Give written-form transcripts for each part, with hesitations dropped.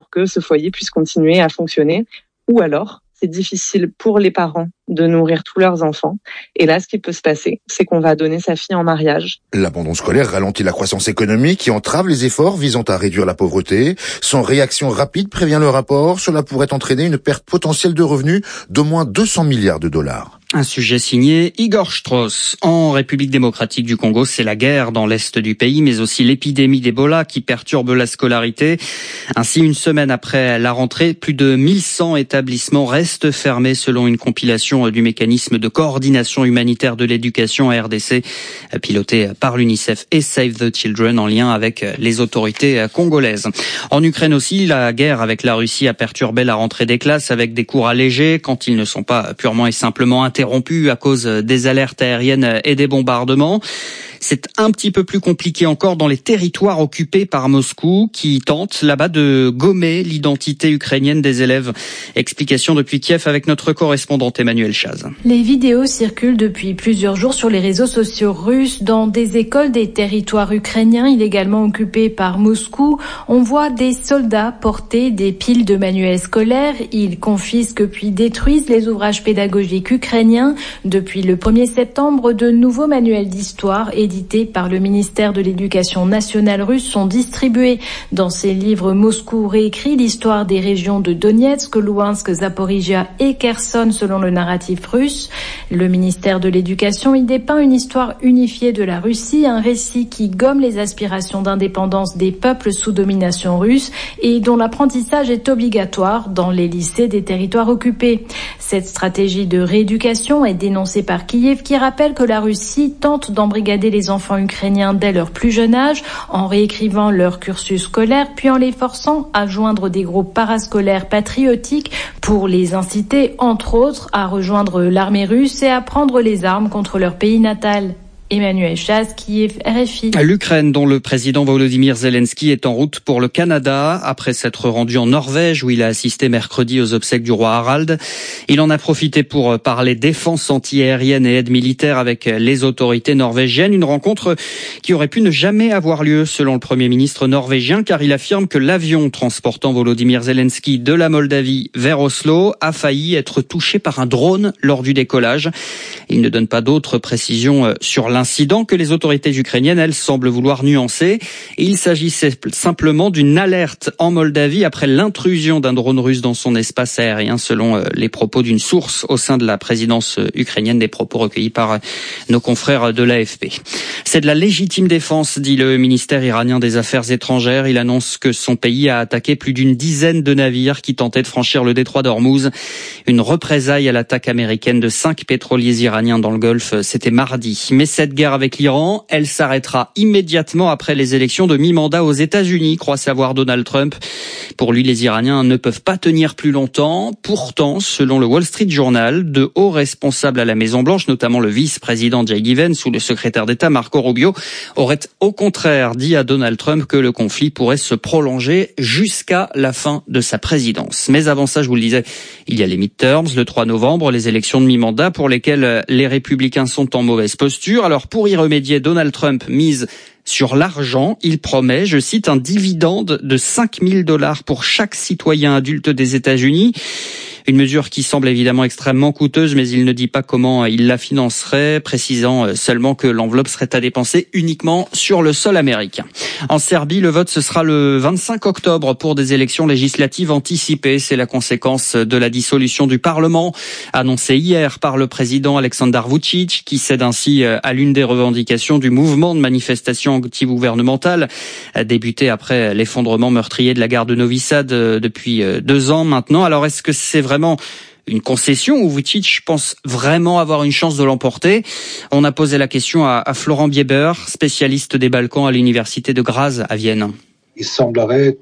que ce foyer puisse continuer à fonctionner. Ou alors, c'est difficile pour les parents de nourrir tous leurs enfants. Et là, ce qui peut se passer, c'est qu'on va donner sa fille en mariage. L'abandon scolaire ralentit la croissance économique et entrave les efforts visant à réduire la pauvreté. Sans réaction rapide, prévient le rapport, cela pourrait entraîner une perte potentielle de revenus d'au moins 200 milliards de dollars. Un sujet signé Igor Strauss. En République démocratique du Congo, c'est la guerre dans l'est du pays, mais aussi l'épidémie d'Ebola qui perturbe la scolarité. Ainsi, une semaine après la rentrée, plus de 1100 établissements restent fermés selon une compilation du mécanisme de coordination humanitaire de l'éducation RDC, piloté par l'UNICEF et Save the Children en lien avec les autorités congolaises. En Ukraine aussi, la guerre avec la Russie a perturbé la rentrée des classes avec des cours allégés quand ils ne sont pas purement et simplement interrompu à cause des alertes aériennes et des bombardements. C'est un petit peu plus compliqué encore dans les territoires occupés par Moscou qui tente là-bas de gommer l'identité ukrainienne des élèves. Explication depuis Kiev avec notre correspondante Emmanuel Chaz. Les vidéos circulent depuis plusieurs jours sur les réseaux sociaux russes dans des écoles des territoires ukrainiens illégalement occupés par Moscou. On voit des soldats porter des piles de manuels scolaires. Ils confisquent puis détruisent les ouvrages pédagogiques ukrainiens. Depuis le 1er septembre, de nouveaux manuels d'histoire édités par le ministère de l'Éducation nationale russe sont distribués. Dans ces livres, Moscou réécrit l'histoire des régions de Donetsk, Louhansk, Zaporizhia et Kherson selon le narratif russe. Le ministère de l'Éducation y dépeint une histoire unifiée de la Russie, un récit qui gomme les aspirations d'indépendance des peuples sous domination russe et dont l'apprentissage est obligatoire dans les lycées des territoires occupés. Cette stratégie de rééducation est dénoncée par Kiev qui rappelle que la Russie tente d'embrigader les enfants ukrainiens dès leur plus jeune âge en réécrivant leur cursus scolaire puis en les forçant à joindre des groupes parascolaires patriotiques pour les inciter entre autres à rejoindre l'armée russe et à prendre les armes contre leur pays natal. Emmanuel Chaz, Kiev, RFI. L'Ukraine, dont le président Volodymyr Zelensky est en route pour le Canada, après s'être rendu en Norvège, où il a assisté mercredi aux obsèques du roi Harald. Il en a profité pour parler défense antiaérienne et aide militaire avec les autorités norvégiennes. Une rencontre qui aurait pu ne jamais avoir lieu, selon le Premier ministre norvégien, car il affirme que l'avion transportant Volodymyr Zelensky de la Moldavie vers Oslo a failli être touché par un drone lors du décollage. Il ne donne pas d'autres précisions sur l'incident que les autorités ukrainiennes, elles, semblent vouloir nuancer. Il s'agissait simplement d'une alerte en Moldavie après l'intrusion d'un drone russe dans son espace aérien, selon les propos d'une source au sein de la présidence ukrainienne, des propos recueillis par nos confrères de l'AFP. C'est de la légitime défense, dit le ministère iranien des Affaires étrangères. Il annonce que son pays a attaqué plus d'une dizaine de navires qui tentaient de franchir le détroit d'Ormuz. Une représaille à l'attaque américaine de 5 pétroliers iraniens dans le Golfe, c'était mardi. Mais cette guerre avec l'Iran, elle s'arrêtera immédiatement après les élections de mi-mandat aux États-Unis, croit savoir Donald Trump. Pour lui, les Iraniens ne peuvent pas tenir plus longtemps. Pourtant, selon le Wall Street Journal, de hauts responsables à la Maison-Blanche, notamment le vice-président J.D. Vance ou le secrétaire d'État Marco Rubio, auraient au contraire dit à Donald Trump que le conflit pourrait se prolonger jusqu'à la fin de sa présidence. Mais avant ça, je vous le disais, il y a les midterms, le 3 novembre, les élections de mi-mandat pour lesquelles les républicains sont en mauvaise posture. Alors pour y remédier, Donald Trump mise sur l'argent. Il promet, je cite, un dividende de $5 000 pour chaque citoyen adulte des États-Unis. Une mesure qui semble évidemment extrêmement coûteuse, mais il ne dit pas comment il la financerait, précisant seulement que l'enveloppe serait à dépenser uniquement sur le sol américain. En Serbie, le vote, ce sera le 25 octobre pour des élections législatives anticipées. C'est la conséquence de la dissolution du Parlement, annoncée hier par le président Aleksandar Vučić, qui cède ainsi à l'une des revendications du mouvement de manifestation anti-gouvernementale, débuté après l'effondrement meurtrier de la gare de Novi Sad depuis 2 ans maintenant. Alors, est-ce que c'est vraiment une concession où Vučić pense vraiment avoir une chance de l'emporter? On a posé la question à Florent Bieber, spécialiste des Balkans à l'université de Graz à Vienne. Il semblerait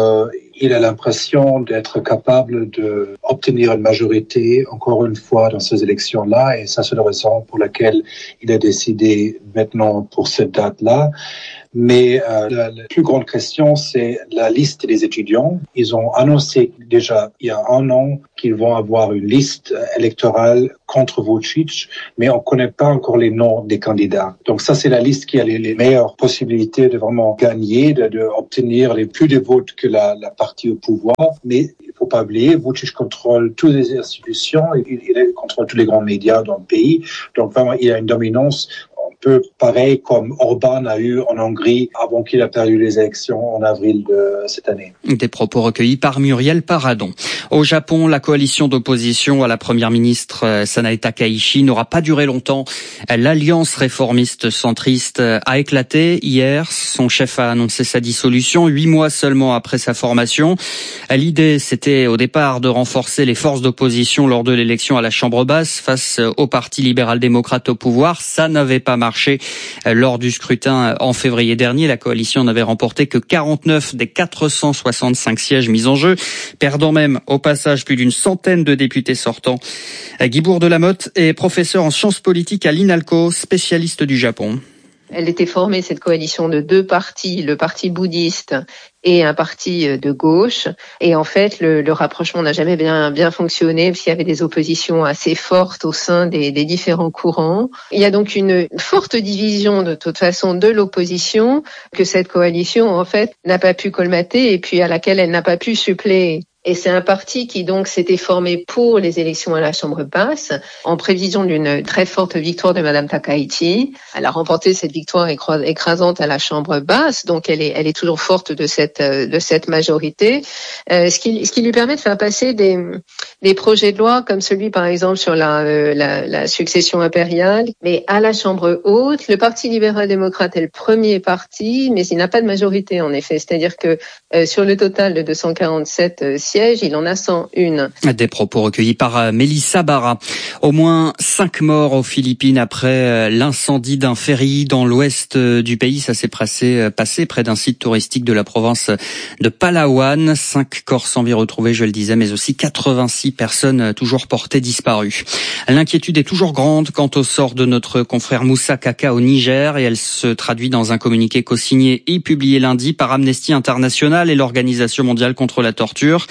qu'il a l'impression d'être capable d'obtenir une majorité, encore une fois, dans ces élections-là, et ça, c'est la raison pour laquelle il a décidé maintenant pour cette date-là. Mais la plus grande question, c'est la liste des étudiants. Ils ont annoncé déjà il y a un an qu'ils vont avoir une liste électorale contre Vučić, mais on ne connaît pas encore les noms des candidats. Donc ça, c'est la liste qui a les meilleures possibilités de vraiment gagner, de obtenir les plus de votes que la partie au pouvoir. Mais il ne faut pas oublier, Vučić contrôle toutes les institutions, il contrôle tous les grands médias dans le pays. Donc vraiment, il a une dominance un peu pareil comme Orbán a eu en Hongrie avant qu'il a perdu les élections en avril de cette année. Des propos recueillis par Muriel Paradon. Au Japon, la coalition d'opposition à la première ministre Sanae Takaichi n'aura pas duré longtemps. L'alliance réformiste centriste a éclaté hier. Son chef a annoncé sa dissolution 8 mois seulement après sa formation. L'idée, c'était au départ de renforcer les forces d'opposition lors de l'élection à la Chambre basse face au Parti libéral-démocrate au pouvoir. Ça n'avait pas marché lors du scrutin en février dernier. La coalition n'avait remporté que 49 des 465 sièges mis en jeu, perdant même au passage plus d'une centaine de députés sortants. Guy Bourg-de-Lamotte est professeur en sciences politiques à l'INALCO, spécialiste du Japon. Elle était formée, cette coalition, de 2 partis, le parti bouddhiste et un parti de gauche. Et en fait, le rapprochement n'a jamais bien fonctionné parce qu'il y avait des oppositions assez fortes au sein des différents courants. Il y a donc une forte division de toute façon de l'opposition que cette coalition, en fait, n'a pas pu colmater et puis à laquelle elle n'a pas pu suppléer. Et c'est un parti qui donc s'était formé pour les élections à la Chambre basse en prévision d'une très forte victoire de Madame Takaichi. Elle a remporté cette victoire écrasante à la Chambre basse, donc elle est toujours forte de cette majorité, ce qui lui permet de faire passer des projets de loi comme celui par exemple sur la succession impériale. Mais à la Chambre haute, le Parti libéral-démocrate est le premier parti, mais il n'a pas de majorité en effet. C'est-à-dire que sur le total de 247 sièges, il en a 101. Des propos recueillis par Mélissa Barra. Au moins 5 morts aux Philippines après l'incendie d'un ferry dans l'ouest du pays. Ça s'est passé près d'un site touristique de la province de Palawan. 5 corps sans vie retrouvés, je le disais, mais aussi 86 personnes toujours portées disparues. L'inquiétude est toujours grande quant au sort de notre confrère Moussa Kaka au Niger et elle se traduit dans un communiqué co-signé et publié lundi par Amnesty International et l'Organisation mondiale contre la torture.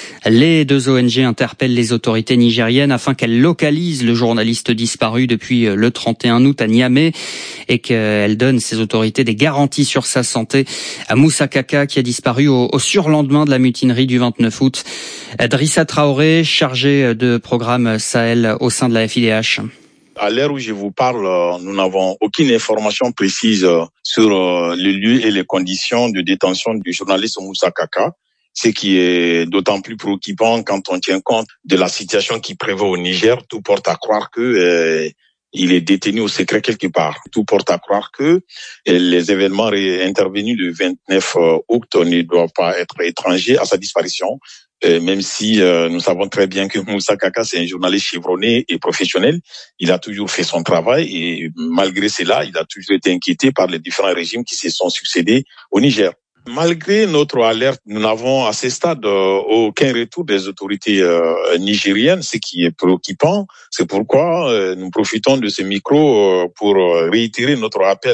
Les 2 ONG interpellent les autorités nigériennes afin qu'elles localisent le journaliste disparu depuis le 31 août à Niamey et qu'elles donnent, ces autorités, des garanties sur sa santé. À Moussa Kaka qui a disparu au surlendemain de la mutinerie du 29 août. Drissa Traoré, chargé de programme Sahel au sein de la FIDH. À l'heure où je vous parle, nous n'avons aucune information précise sur le lieu et les conditions de détention du journaliste Moussa Kaka. Ce qui est d'autant plus préoccupant quand on tient compte de la situation qui prévaut au Niger. Tout porte à croire que il est détenu au secret quelque part. Tout porte à croire que les événements intervenus le 29 août ne doivent pas être étrangers à sa disparition. Même si nous savons très bien que Moussa Kaka, c'est un journaliste chevronné et professionnel, il a toujours fait son travail et malgré cela, il a toujours été inquiété par les différents régimes qui se sont succédés au Niger. Malgré notre alerte, nous n'avons à ce stade aucun retour des autorités nigériennes, ce qui est préoccupant. C'est pourquoi nous profitons de ce micro pour réitérer notre appel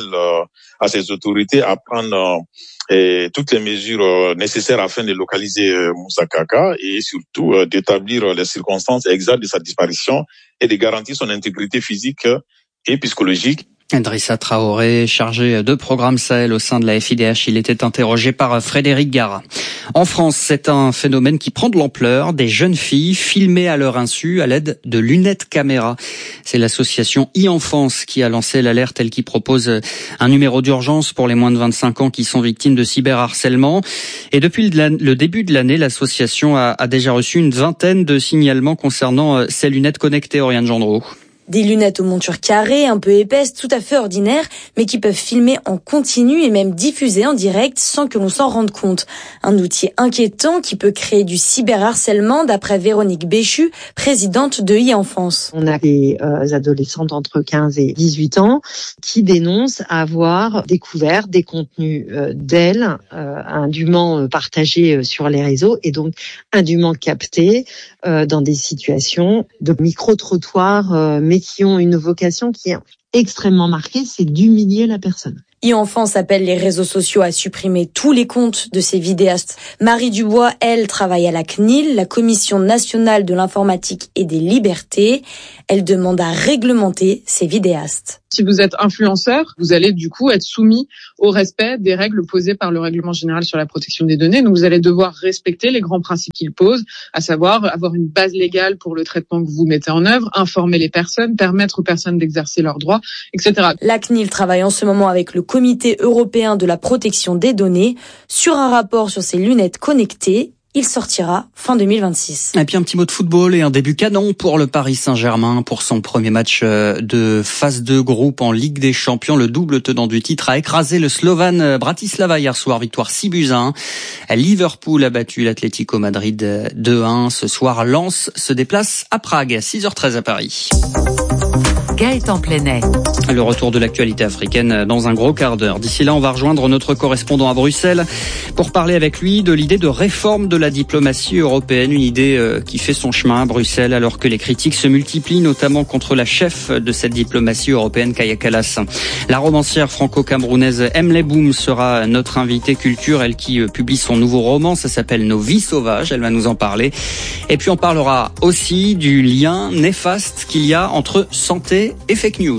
à ces autorités à prendre toutes les mesures nécessaires afin de localiser Moussa Kaka et surtout d'établir les circonstances exactes de sa disparition et de garantir son intégrité physique et psychologique. Drissa Traoré, chargé de programme Sahel au sein de la FIDH, il était interrogé par Frédéric Gara. En France, c'est un phénomène qui prend de l'ampleur. Des jeunes filles filmées à leur insu à l'aide de lunettes caméra. C'est l'association e-enfance qui a lancé l'alerte, elle qui propose un numéro d'urgence pour les moins de 25 ans qui sont victimes de cyberharcèlement. Et depuis le début de l'année, l'association a déjà reçu une vingtaine de signalements concernant ces lunettes connectées, Oriane Gendreau. Des lunettes aux montures carrées, un peu épaisses, tout à fait ordinaires, mais qui peuvent filmer en continu et même diffuser en direct sans que l'on s'en rende compte. Un outil inquiétant qui peut créer du cyberharcèlement, d'après Véronique Béchu, présidente de e-enfance. On a des adolescentes entre 15 et 18 ans qui dénoncent avoir découvert des contenus d'elles, indûment partagés sur les réseaux et donc indûment captés dans des situations de micro-trottoirs, mais qui ont une vocation qui est extrêmement marqué, c'est d'humilier la personne. Et France appelle les réseaux sociaux à supprimer tous les comptes de ces vidéastes. Marie Dubois, elle, travaille à la CNIL, la Commission nationale de l'informatique et des libertés. Elle demande à réglementer ces vidéastes. Si vous êtes influenceur, vous allez du coup être soumis au respect des règles posées par le règlement général sur la protection des données. Donc vous allez devoir respecter les grands principes qu'il pose, à savoir avoir une base légale pour le traitement que vous mettez en œuvre, informer les personnes, permettre aux personnes d'exercer leurs droits, etc. La CNIL travaille en ce moment avec le Comité européen de la protection des données sur un rapport sur ces lunettes connectées. Il sortira fin 2026. Et puis un petit mot de football et un début canon pour le Paris Saint-Germain pour son premier match de phase 2 groupe en Ligue des Champions. Le double tenant du titre a écrasé le Slovan Bratislava hier soir, victoire 6-1. Liverpool a battu l'Atlético Madrid 2-1. Ce soir, Lens se déplace à Prague, 6h13 à Paris. Gaëtan Plenet. Le retour de l'actualité africaine dans un gros quart d'heure. D'ici là, on va rejoindre notre correspondant à Bruxelles pour parler avec lui de l'idée de réforme de la diplomatie européenne, une idée qui fait son chemin à Bruxelles alors que les critiques se multiplient, notamment contre la chef de cette diplomatie européenne, Kaja Kallas. La romancière franco-camerounaise Emily Boom sera notre invitée culture, elle qui publie son nouveau roman, ça s'appelle Nos vies sauvages, elle va nous en parler. Et puis on parlera aussi du lien néfaste qu'il y a entre santé et fake news.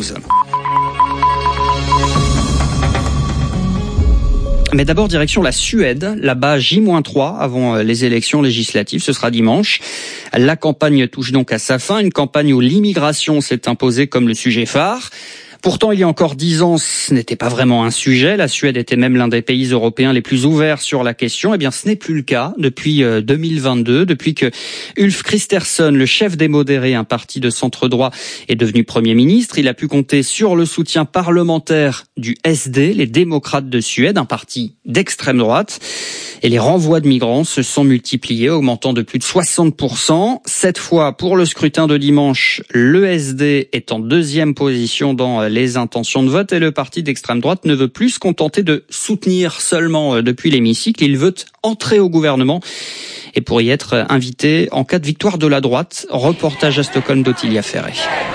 Mais d'abord, direction la Suède. Là-bas, J-3 avant les élections législatives. Ce sera dimanche. La campagne touche donc à sa fin. Une campagne où l'immigration s'est imposée comme le sujet phare. Pourtant, il y a encore 10 ans, ce n'était pas vraiment un sujet. La Suède était même l'un des pays européens les plus ouverts sur la question. Eh bien, ce n'est plus le cas depuis 2022, depuis que Ulf Kristersson, le chef des modérés, un parti de centre-droit, est devenu Premier ministre. Il a pu compter sur le soutien parlementaire du SD, les démocrates de Suède, un parti d'extrême droite. Et les renvois de migrants se sont multipliés, augmentant de plus de 60%. Cette fois, pour le scrutin de dimanche, le SD est en deuxième position dans les intentions de vote et le parti d'extrême droite ne veut plus se contenter de soutenir seulement depuis l'hémicycle. Il veut entrer au gouvernement et pour y être invité en cas de victoire de la droite. Reportage à Stockholm d'Ottilia Ferré.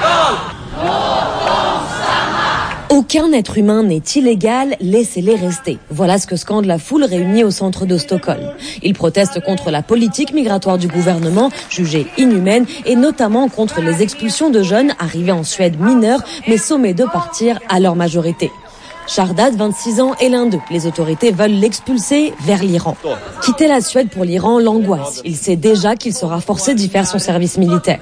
Aucun être humain n'est illégal, laissez-les rester. Voilà ce que scande la foule réunie au centre de Stockholm. Ils protestent contre la politique migratoire du gouvernement, jugée inhumaine, et notamment contre les expulsions de jeunes arrivés en Suède mineurs, mais sommés de partir à leur majorité. Shardad, 26 ans, est l'un d'eux. Les autorités veulent l'expulser vers l'Iran. Quitter la Suède pour l'Iran l'angoisse. Il sait déjà qu'il sera forcé d'y faire son service militaire.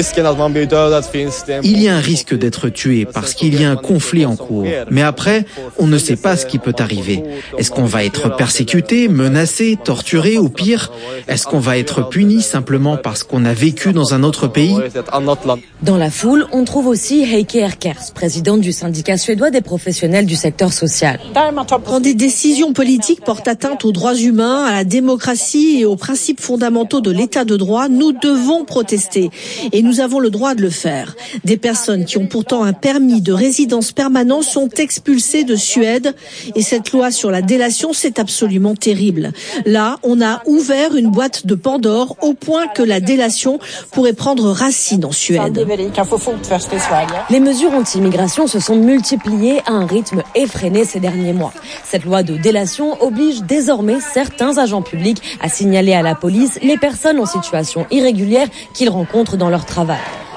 Il y a un risque d'être tué parce qu'il y a un conflit en cours. Mais après, on ne sait pas ce qui peut arriver. Est-ce qu'on va être persécuté, menacé, torturé ou pire? Est-ce qu'on va être puni simplement parce qu'on a vécu dans un autre pays? Dans la foule, on trouve aussi Heike Erkers, présidente du syndicat suédois des professionnels du secteur social. Quand des décisions politiques portent atteinte aux droits humains, à la démocratie et aux principes fondamentaux de l'état de droit, nous devons protester. Et nous avons le droit de le faire. Des personnes qui ont pourtant un permis de résidence permanent sont expulsées de Suède. Et cette loi sur la délation, c'est absolument terrible. Là, on a ouvert une boîte de Pandore au point que la délation pourrait prendre racine en Suède. Les mesures anti-immigration se sont multipliées à un rythme effréné ces derniers mois. Cette loi de délation oblige désormais certains agents publics à signaler à la police les personnes en situation irrégulière qu'ils rencontrent dans leur travail.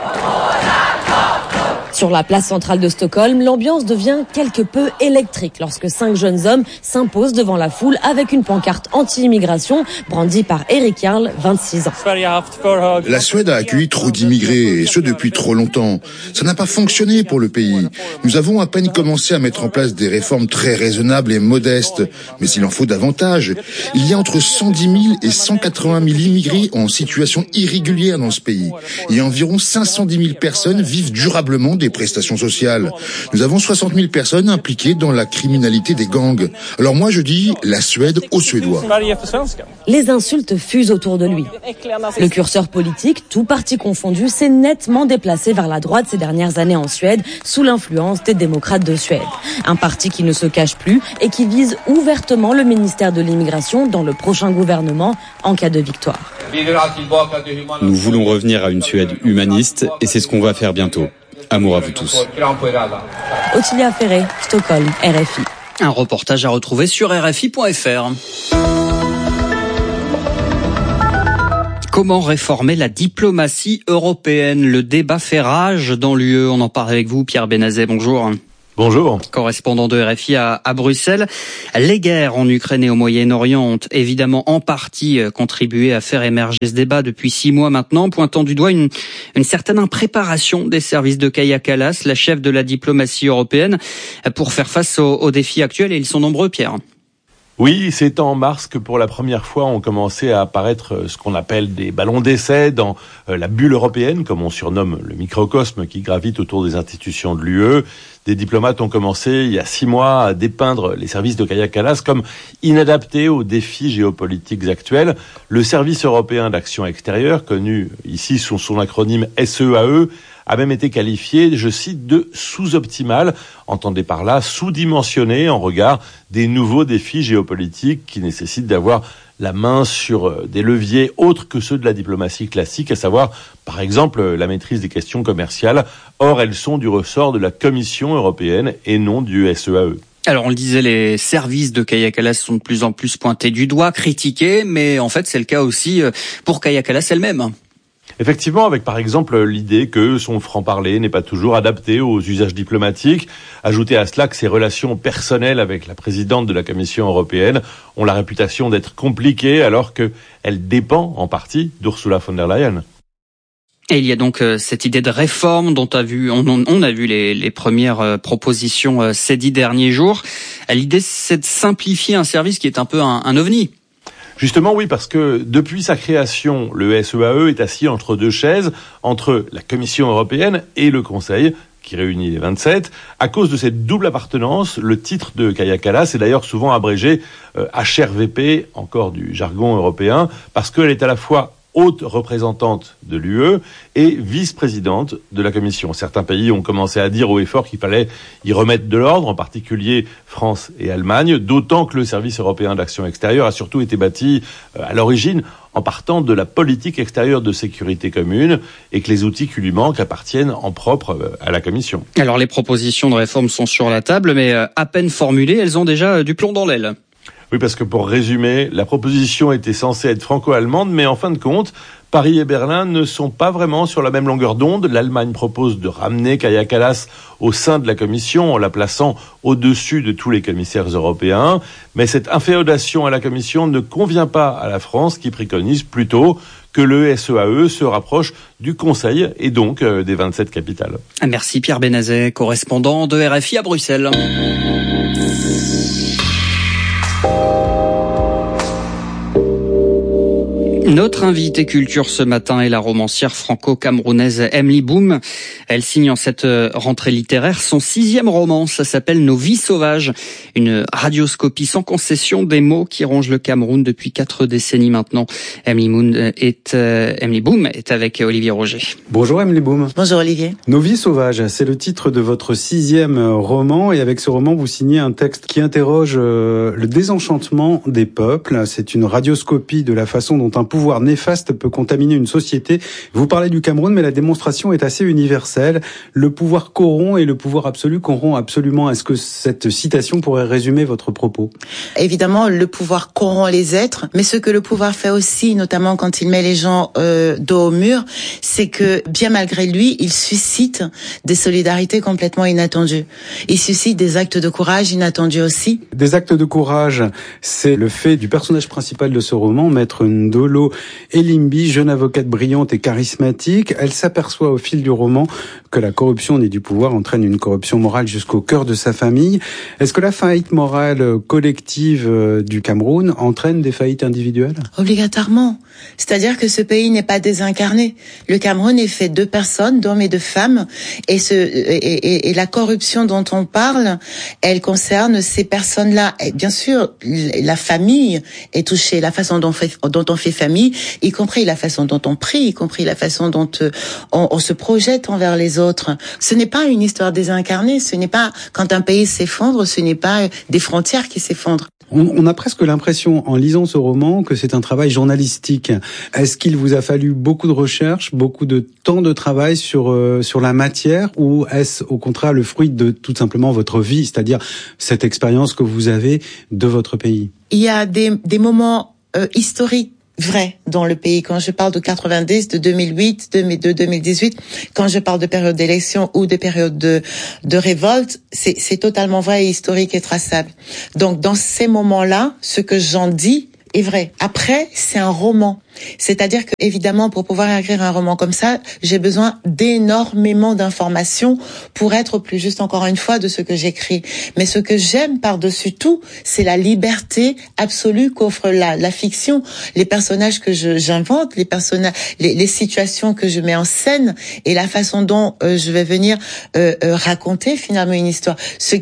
Sur la place centrale de Stockholm, l'ambiance devient quelque peu électrique lorsque 5 jeunes hommes s'imposent devant la foule avec une pancarte anti-immigration brandie par Eric Jarl, 26 ans. La Suède a accueilli trop d'immigrés, et ce depuis trop longtemps. Ça n'a pas fonctionné pour le pays. Nous avons à peine commencé à mettre en place des réformes très raisonnables et modestes, mais il en faut davantage. Il y a entre 110 000 et 180 000 immigrés en situation irrégulière dans ce pays. Et environ 510 000 personnes vivent durablement des prestations sociales. Nous avons 60 000 personnes impliquées dans la criminalité des gangs. Alors moi je dis la Suède aux Suédois. Les insultes fusent autour de lui. Le curseur politique, tout parti confondu, s'est nettement déplacé vers la droite ces dernières années en Suède, sous l'influence des démocrates de Suède. Un parti qui ne se cache plus et qui vise ouvertement le ministère de l'immigration dans le prochain gouvernement en cas de victoire. Nous voulons revenir à une Suède humaniste et c'est ce qu'on va faire bientôt. Amour à vous tous. Ottilia Ferré, Stockholm, RFI. Un reportage à retrouver sur RFI.fr. Comment réformer la diplomatie européenne? Le débat fait rage dans l'UE. On en parle avec vous, Pierre Benazet. Bonjour. Bonjour. Correspondant de RFI à Bruxelles. Les guerres en Ukraine et au Moyen-Orient ont évidemment en partie contribué à faire émerger ce débat depuis 6 mois maintenant, pointant du doigt une certaine impréparation des services de Kaja Kallas, la chef de la diplomatie européenne, pour faire face aux défis actuels, et ils sont nombreux, Pierre. Oui, c'est en mars que pour la première fois ont commencé à apparaître ce qu'on appelle des ballons d'essai dans la bulle européenne, comme on surnomme le microcosme qui gravite autour des institutions de l'UE. Des diplomates ont commencé il y a 6 mois à dépeindre les services de Kaja Kallas comme inadaptés aux défis géopolitiques actuels. Le service européen d'action extérieure, connu ici sous son acronyme SEAE, a même été qualifié, je cite, de sous-optimal, entendez par là sous-dimensionné en regard des nouveaux défis géopolitiques qui nécessitent d'avoir la main sur des leviers autres que ceux de la diplomatie classique, à savoir, par exemple, la maîtrise des questions commerciales. Or, elles sont du ressort de la Commission européenne et non du SEAE. Alors, on le disait, les services de Kaja Kallas sont de plus en plus pointés du doigt, critiqués, mais en fait, c'est le cas aussi pour Kaja Kallas elle-même. Effectivement, avec par exemple l'idée que son franc-parler n'est pas toujours adapté aux usages diplomatiques. Ajoutez à cela que ses relations personnelles avec la présidente de la Commission européenne ont la réputation d'être compliquées alors qu'elle dépend en partie d'Ursula von der Leyen. Et il y a donc cette idée de réforme dont on a vu les premières propositions ces 10 derniers jours. L'idée, c'est de simplifier un service qui est un peu un ovni. Justement, oui, parce que depuis sa création, le SEAE est assis entre 2 chaises, entre la Commission européenne et le Conseil, qui réunit les 27. À cause de cette double appartenance, le titre de Kaja Kallas est d'ailleurs souvent abrégé HRVP, encore du jargon européen, parce qu'elle est à la fois haute représentante de l'UE et vice-présidente de la Commission. Certains pays ont commencé à dire haut et fort qu'il fallait y remettre de l'ordre, en particulier France et Allemagne, d'autant que le service européen d'action extérieure a surtout été bâti à l'origine en partant de la politique extérieure de sécurité commune et que les outils qui lui manquent appartiennent en propre à la Commission. Alors les propositions de réforme sont sur la table, mais à peine formulées, elles ont déjà du plomb dans l'aile. Oui, parce que pour résumer, la proposition était censée être franco-allemande, mais en fin de compte, Paris et Berlin ne sont pas vraiment sur la même longueur d'onde. L'Allemagne propose de ramener Kaja Kallas au sein de la Commission en la plaçant au-dessus de tous les commissaires européens. Mais cette inféodation à la Commission ne convient pas à la France qui préconise plutôt que le SEAE se rapproche du Conseil et donc des 27 capitales. Merci Pierre Benazet, correspondant de RFI à Bruxelles. Notre invitée culture ce matin est la romancière franco-camerounaise Emily Boom. Elle signe en cette rentrée littéraire son 6e roman. Ça s'appelle Nos vies sauvages. Une radioscopie sans concession des mots qui rongent le Cameroun depuis 4 décennies maintenant. Emily Boom est avec Olivier Roger. Bonjour Emily Boom. Bonjour Olivier. Nos vies sauvages, c'est le titre de votre 6e roman. Et avec ce roman, vous signez un texte qui interroge le désenchantement des peuples. C'est une radioscopie de la façon dont un pouvoir néfaste peut contaminer une société. Vous parlez du Cameroun, mais la démonstration est assez universelle. Le pouvoir corrompt et le pouvoir absolu corrompt absolument. Est-ce que cette citation pourrait résumer votre propos? Évidemment, le pouvoir corrompt les êtres, mais ce que le pouvoir fait aussi, notamment quand il met les gens dos au mur, c'est que bien malgré lui, il suscite des solidarités complètement inattendues. Il suscite des actes de courage inattendus aussi. Des actes de courage, c'est le fait du personnage principal de ce roman, Maître Ndolo Elimbi, jeune avocate brillante et charismatique. Elle s'aperçoit au fil du roman que la corruption née du pouvoir entraîne une corruption morale jusqu'au cœur de sa famille. Est-ce que la faillite morale collective du Cameroun entraîne des faillites individuelles? Obligatoirement. C'est-à-dire que ce pays n'est pas désincarné. Le Cameroun est fait de personnes, d'hommes et de femmes, et la corruption dont on parle, elle concerne ces personnes-là. Et bien sûr, la famille est touchée, la façon dont on fait famille famille, y compris la façon dont on prie, y compris la façon dont on se projette envers les autres. Ce n'est pas une histoire désincarnée, ce n'est pas quand un pays s'effondre, ce n'est pas des frontières qui s'effondrent. On a presque l'impression, en lisant ce roman, que c'est un travail journalistique. Est-ce qu'il vous a fallu beaucoup de recherche, beaucoup de temps de travail sur la matière, ou est-ce au contraire le fruit de tout simplement votre vie, c'est-à-dire cette expérience que vous avez de votre pays? Il y a des moments historiques vrai dans le pays. Quand je parle de 90, de 2008, de 2018, quand je parle de période d'élection ou de période de révolte, c'est totalement vrai et historique et traçable. Donc, dans ces moments-là, ce que j'en dis est vrai. Après, c'est un roman. C'est-à-dire que, évidemment, pour pouvoir écrire un roman comme ça, j'ai besoin d'énormément d'informations pour être plus juste, encore une fois, de ce que j'écris. Mais ce que j'aime par-dessus tout, c'est la liberté absolue qu'offre la fiction. Les personnages que j'invente, les situations que je mets en scène et la façon dont je vais venir raconter finalement une histoire. Ce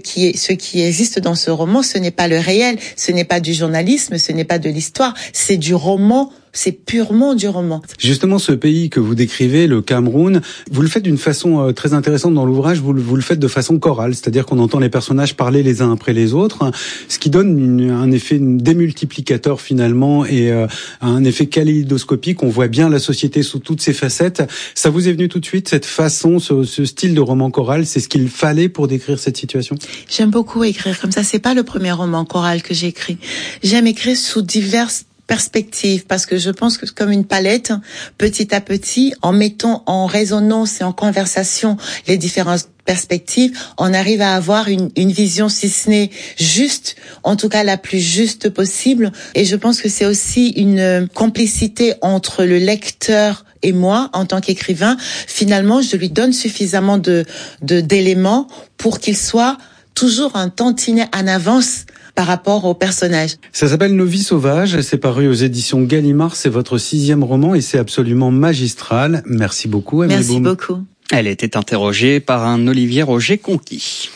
qui existe dans ce roman, ce n'est pas le réel, ce n'est pas du journalisme, ce n'est pas de l'histoire, c'est du roman. C'est purement du roman. Justement, ce pays que vous décrivez, le Cameroun, vous le faites d'une façon très intéressante dans l'ouvrage, vous le faites de façon chorale, c'est-à-dire qu'on entend les personnages parler les uns après les autres, ce qui donne un effet démultiplicateur finalement et un effet kaléidoscopique. On voit bien la société sous toutes ses facettes. Ça vous est venu tout de suite, cette façon, ce style de roman choral, c'est ce qu'il fallait pour décrire cette situation? J'aime beaucoup écrire comme ça. C'est pas le premier roman choral que j'écris. J'aime écrire sous diverses perspective, parce que je pense que c'est comme une palette, petit à petit, en mettant en résonance et en conversation les différentes perspectives, on arrive à avoir une vision, si ce n'est juste, en tout cas la plus juste possible. Et je pense que c'est aussi une complicité entre le lecteur et moi, en tant qu'écrivain. Finalement, je lui donne suffisamment d'éléments pour qu'il soit toujours un tantinet en avance par rapport au personnage. Ça s'appelle Nos vies sauvages, c'est paru aux éditions Gallimard, c'est votre 6e roman et c'est absolument magistral. Merci beaucoup, Amélie Merci Boum. beaucoup. Elle était interrogée par un Olivier Roger-Conquis.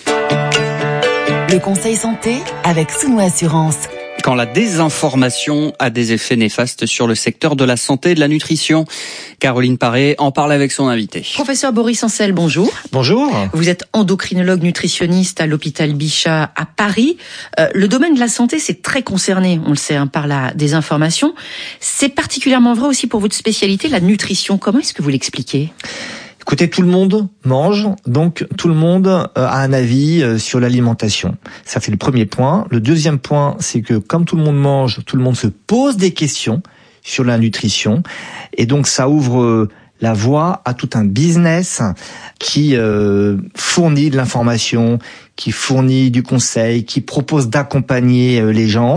Le conseil santé avec Sounou Assurance. Quand la désinformation a des effets néfastes sur le secteur de la santé et de la nutrition. Caroline Paré en parle avec son invité. Professeur Boris Ancel, bonjour. Bonjour. Vous êtes endocrinologue nutritionniste à l'hôpital Bichat à Paris. Le domaine de la santé, c'est très concerné, on le sait, par la désinformation. C'est particulièrement vrai aussi pour votre spécialité, la nutrition. Comment est-ce que vous l'expliquez ? Écoutez, tout le monde mange, donc tout le monde a un avis sur l'alimentation. Ça, c'est le premier point. Le deuxième point, c'est que comme tout le monde mange, tout le monde se pose des questions sur la nutrition. Et donc, ça ouvre la voie à tout un business qui fournit de l'information, qui fournit du conseil, qui propose d'accompagner les gens.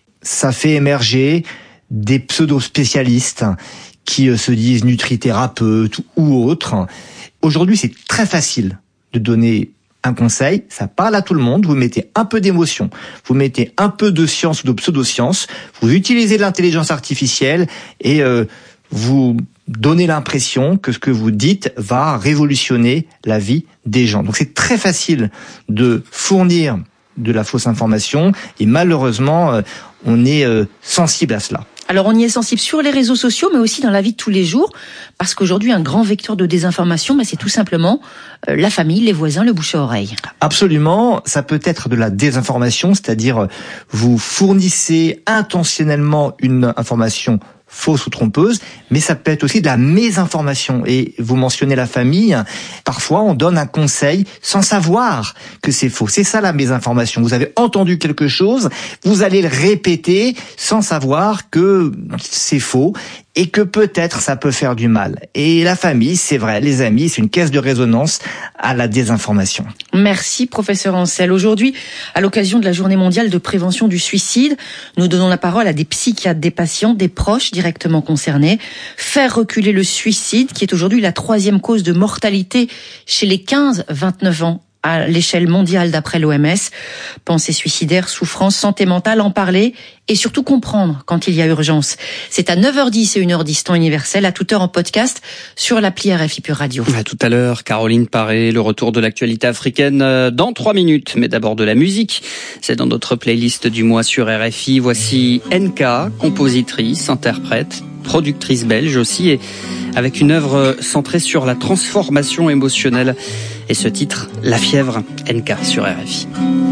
Ça fait émerger des pseudo-spécialistes qui se disent nutrithérapeutes ou autres. Aujourd'hui, c'est très facile de donner un conseil, ça parle à tout le monde, vous mettez un peu d'émotion, vous mettez un peu de science ou de pseudo-science, vous utilisez l'intelligence artificielle et vous donnez l'impression que ce que vous dites va révolutionner la vie des gens. Donc c'est très facile de fournir de la fausse information et malheureusement, on est sensible à cela. Alors on y est sensible sur les réseaux sociaux, mais aussi dans la vie de tous les jours, parce qu'aujourd'hui un grand vecteur de désinformation, c'est tout simplement la famille, les voisins, le bouche à oreille. Absolument, ça peut être de la désinformation, c'est-à-dire vous fournissez intentionnellement une information fausse ou trompeuse, mais ça peut être aussi de la mésinformation. Et vous mentionnez la famille, parfois on donne un conseil sans savoir que c'est faux. C'est ça la mésinformation. Vous avez entendu quelque chose, vous allez le répéter sans savoir que c'est faux et que peut-être ça peut faire du mal. Et la famille, c'est vrai, les amis, c'est une caisse de résonance à la désinformation. Merci professeur Ancel. Aujourd'hui, à l'occasion de la Journée mondiale de prévention du suicide, nous donnons la parole à des psychiatres, des patients, des proches directement concernés. Faire reculer le suicide, qui est aujourd'hui la 3e cause de mortalité chez les 15-29 ans. à l'échelle mondiale d'après l'OMS. Pensée suicidaire, souffrance, santé mentale, en parler et surtout comprendre quand il y a urgence. C'est à 9h10 et 1h10 temps universel, à toute heure en podcast sur l'appli RFI Pure Radio. À tout à l'heure, Caroline Paré, le retour de l'actualité africaine dans 3 minutes. Mais d'abord de la musique. C'est dans notre playlist du mois sur RFI. Voici NK, compositrice, interprète, productrice belge aussi, et avec une œuvre centrée sur la transformation émotionnelle. Et ce titre, La Fièvre, NK sur RFI.